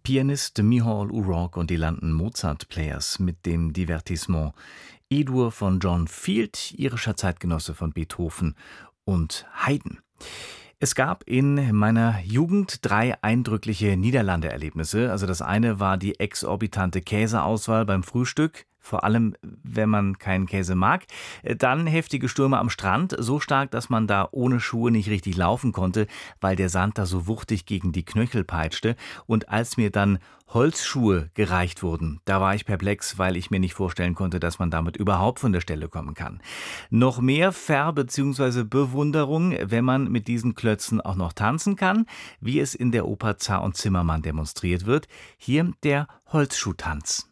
Pianist Micheál O'Rourke und die London Mozart Players mit dem Divertissement E-Dur von John Field, irischer Zeitgenosse von Beethoven und Haydn. Es gab in meiner Jugend 3 eindrückliche Niederlande-Erlebnisse. Also das eine war die exorbitante Käseauswahl beim Frühstück, vor allem wenn man keinen Käse mag. Dann heftige Stürme am Strand, so stark, dass man da ohne Schuhe nicht richtig laufen konnte, weil der Sand da so wuchtig gegen die Knöchel peitschte. Und als mir dann Holzschuhe gereicht wurden, da war ich perplex, weil ich mir nicht vorstellen konnte, dass man damit überhaupt von der Stelle kommen kann. Noch mehr bzw. Bewunderung, wenn man mit diesen Klötzen auch noch tanzen kann, wie es in der Oper Zar und Zimmermann demonstriert wird. Hier der Holzschuhtanz.